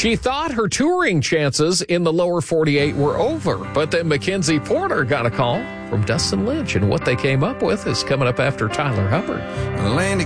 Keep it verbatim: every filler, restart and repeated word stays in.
She thought her touring chances in the lower forty-eight were over, but then Mackenzie Porter got a call from Dustin Lynch, and what they came up with is coming up after Tyler Hubbard.